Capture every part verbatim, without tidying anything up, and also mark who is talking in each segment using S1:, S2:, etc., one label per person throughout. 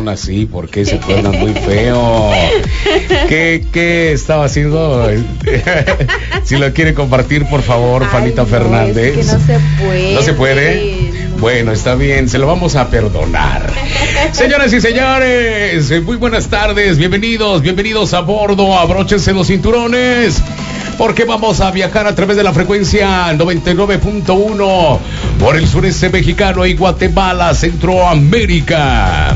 S1: así? ¿Por qué se tornan muy feo? ¿Qué, qué estaba haciendo? Si lo quiere compartir, por favor, Fanita
S2: Ay, no,
S1: Fernández.
S2: Es que no se puede.
S1: ¿No se puede? Bueno, está bien, se lo vamos a perdonar. Señoras y señores, muy buenas tardes, bienvenidos, bienvenidos a bordo, abróchense los cinturones, porque vamos a viajar a través de la frecuencia noventa y nueve punto uno por el sureste mexicano y Guatemala, Centroamérica.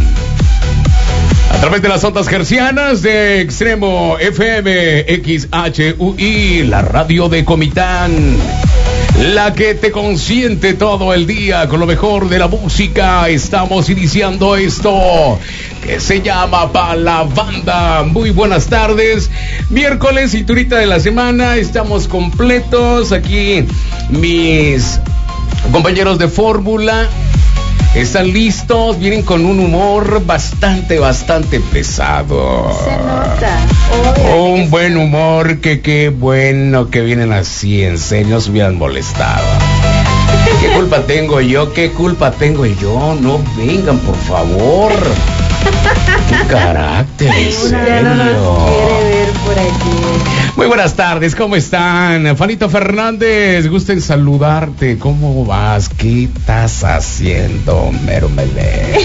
S1: A través de las ondas hercianas de Extremo F M X H U I, la radio de Comitán, la que te consiente todo el día con lo mejor de la música. Estamos iniciando esto que se llama Pa' la Banda. Muy buenas tardes. Miércoles, cinturita de la semana. Estamos completos. Aquí mis compañeros de fórmula están listos, vienen con un humor bastante, bastante pesado.
S2: Se nota.
S1: Un buen humor, que qué bueno que vienen así, en serio, no se hubieran molestado. ¿Qué culpa tengo yo? ¿Qué culpa tengo yo? No vengan, por favor. ¡Qué carácter, en serio!
S2: No nos quiere ver por aquí.
S1: Muy buenas tardes, ¿cómo están? Fanita Fernández, gusto en saludarte. ¿Cómo vas? ¿Qué estás haciendo, mero mele?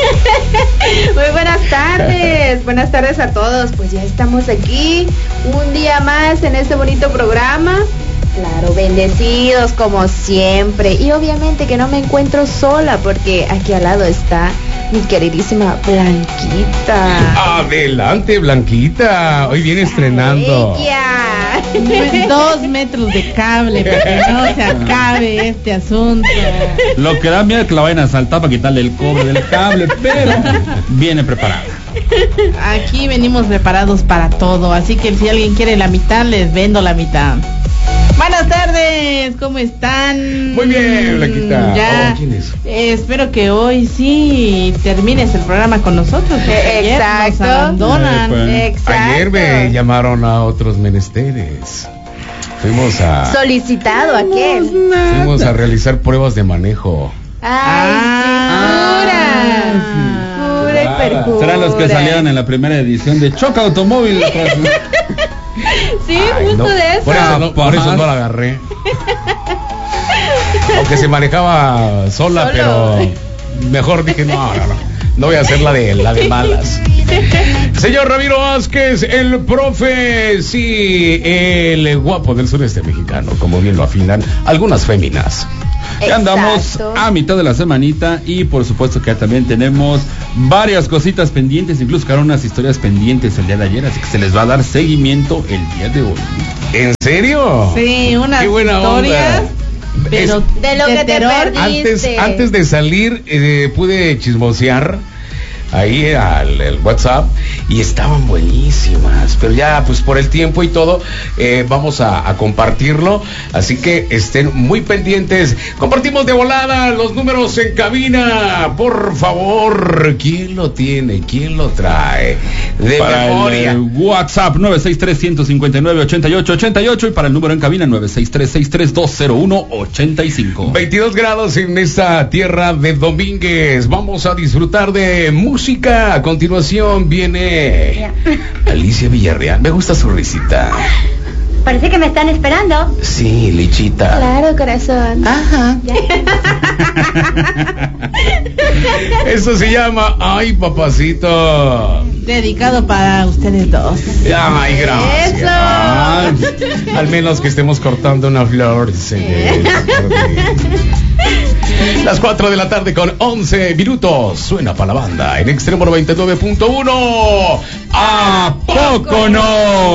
S2: Muy buenas tardes, buenas tardes a todos. Pues ya estamos aquí, un día más en este bonito programa. Claro, bendecidos como siempre. Y obviamente que no me encuentro sola, porque aquí al lado está mi queridísima Blanquita.
S1: Adelante, Blanquita. Hoy viene estrenando.
S2: Ella.
S3: Pues dos metros de cable para que no se acabe este asunto.
S4: Lo que da miedo es que la vayan a saltar para quitarle el cobre del cable, pero viene preparada.
S3: Aquí venimos preparados para todo, así que si alguien quiere la mitad, les vendo la mitad. Buenas tardes, ¿cómo están?
S1: Muy bien, Blanquita.
S3: Ya,
S1: oh, ¿quién es?
S3: eh, espero que hoy sí termines el programa con nosotros.
S2: Eh, exacto.
S3: Nos abandonan.
S4: Eh, pues,
S2: Exacto.
S1: Ayer me llamaron a otros menesteres. Fuimos a
S2: Solicitado aquel.
S1: fuimos a realizar pruebas de manejo.
S2: Ay,
S3: Ah,
S2: sí, pura. Pura y
S1: Ah,
S2: perjura.
S4: Serán los que salieron en la primera edición de Choca Automóvil.
S2: Sí,
S1: Ay,
S2: justo
S1: no,
S2: de eso.
S1: Por eso no, por eso no la agarré. Aunque se manejaba sola,
S2: Solo.
S1: pero mejor dije, no, no, no. No voy a hacer la de la de malas. Señor Ramiro Vázquez, el profe, sí, el guapo del sureste mexicano, como bien lo afinan algunas féminas.
S4: Ya andamos
S2: Exacto.
S4: a mitad de la semanita y por supuesto que ya también tenemos varias cositas pendientes, incluso quedaron unas historias pendientes el día de ayer, así que se les va a dar seguimiento el día de hoy.
S1: ¿En serio?
S3: Sí, unas
S1: Qué buena
S3: historias,
S1: onda.
S3: pero
S1: Es-
S2: De lo
S3: de
S2: que te
S3: terror.
S2: perdí.
S1: Antes,
S2: Viste.
S1: antes de salir, eh, pude chismosear ahí al el WhatsApp y estaban buenísimas, pero ya pues por el tiempo y todo eh, vamos a, a compartirlo, así que estén muy pendientes. Compartimos de volada los números en cabina, por favor. ¿Quién lo tiene? ¿Quién lo trae? De
S4: Para
S1: memoria.
S4: el, el WhatsApp nueve seis tres, uno cinco nueve, ocho ocho ocho ocho y para el número en cabina nueve seis tres, seis tres dos cero uno ocho cinco.
S1: veintidós grados en esta tierra de Domínguez. Vamos a disfrutar de música. A continuación viene Alicia Villarreal. Me gusta su risita.
S5: Parece que me están esperando.
S1: Sí, Lichita.
S2: Claro, corazón.
S3: Ajá.
S1: Eso se llama Ay, papacito.
S3: Dedicado para ustedes dos.
S1: Ay, gracias.
S2: Eso.
S1: Ay, al menos que estemos cortando una flor. señor. Las cuatro de la tarde con once minutos. Suena para la banda en Extremo noventa y nueve punto uno. ¿A poco no?